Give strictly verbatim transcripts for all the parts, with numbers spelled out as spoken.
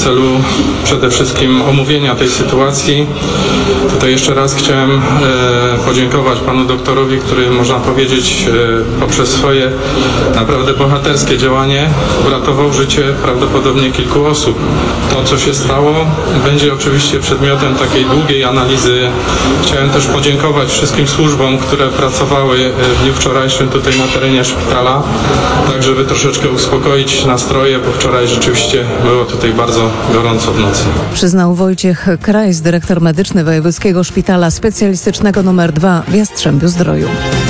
celu przede wszystkim omówienia tej sytuacji. Tutaj jeszcze raz chciałem e, podziękować panu doktorowi, który, można powiedzieć, e, poprzez swoje naprawdę bohaterskie działanie uratował życie prawdopodobnie kilku osób. To, co się stało, będzie oczywiście przedmiotem takiej długiej analizy. Chciałem też podziękować wszystkim służbom, które pracowały w dniu wczorajszym tutaj na terenie szpitala, tak żeby troszeczkę uspokoić nastroje, bo wczoraj rzeczywiście było tutaj bardzo gorąco w nocy. Przyznał Wojciech Krajs, dyrektor medyczny Wojewódzkiego Szpitala Specjalistycznego numer dwa w Jastrzębiu-Zdroju.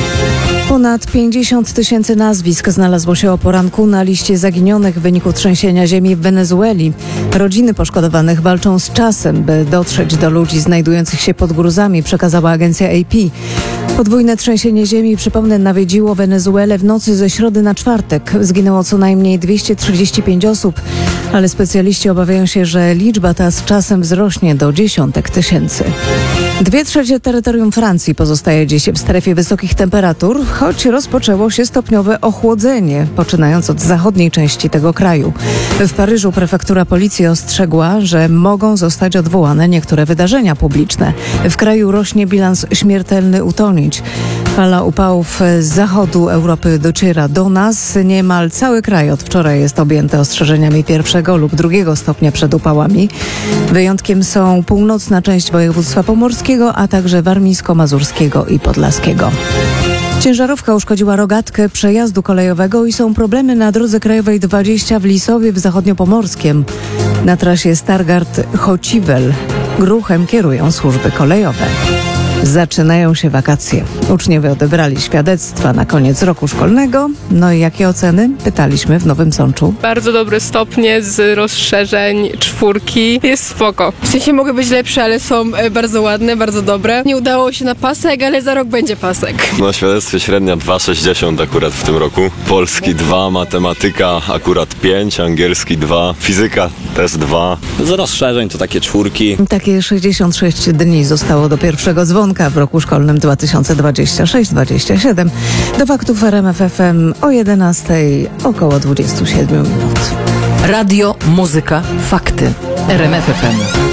Ponad pięćdziesiąt tysięcy nazwisk znalazło się o poranku na liście zaginionych w wyniku trzęsienia ziemi w Wenezueli. Rodziny poszkodowanych walczą z czasem, by dotrzeć do ludzi znajdujących się pod gruzami, przekazała agencja A P. Podwójne trzęsienie ziemi, przypomnę, nawiedziło Wenezuelę w nocy ze środy na czwartek. Zginęło co najmniej dwieście trzydzieści pięć osób, ale specjaliści obawiają się, że liczba ta z czasem wzrośnie do dziesiątek tysięcy. Dwie trzecie terytorium Francji pozostaje dziś w strefie wysokich temperatur, choć rozpoczęło się stopniowe ochłodzenie, poczynając od zachodniej części tego kraju. W Paryżu prefektura policji ostrzegła, że mogą zostać odwołane niektóre wydarzenia publiczne. W kraju rośnie bilans śmiertelny utonięć. Fala upałów z zachodu Europy dociera do nas. Niemal cały kraj od wczoraj jest objęty ostrzeżeniami pierwszego lub drugiego stopnia przed upałami. Wyjątkiem są północna część województwa pomorskiego, a także warmińsko-mazurskiego i podlaskiego. Ciężarówka uszkodziła rogatkę przejazdu kolejowego i są problemy na drodze krajowej dwadzieścia w Lisowie w zachodniopomorskiem. Na trasie Stargard-Chociwel ruchem kierują służby kolejowe. Zaczynają się wakacje. Uczniowie odebrali świadectwa na koniec roku szkolnego. No i jakie oceny? Pytaliśmy w Nowym Sączu. Bardzo dobre stopnie z rozszerzeń czwórki. Jest spoko. W sensie mogły być lepsze, ale są bardzo ładne, bardzo dobre. Nie udało się na pasek, ale za rok będzie pasek. Na świadectwie średnia dwa przecinek sześćdziesiąt akurat w tym roku. Polski dwa, matematyka akurat pięć, angielski dwa, fizyka też dwa. Z rozszerzeń to takie czwórki. Takie sześćdziesiąt sześć dni zostało do pierwszego dzwonka w roku szkolnym dwa tysiące dwudziestym szóstym dwudziestym siódmym. Do faktów R M F F M o jedenastej około dwadzieścia siedem minut. Radio, muzyka, fakty. R M F F M.